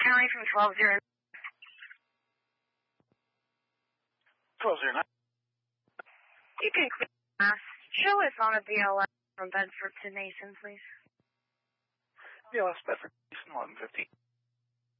County from 1209. 1209. You can clear show us on a BLS from Bedford to Nason, please. BLS Bedford, 1150.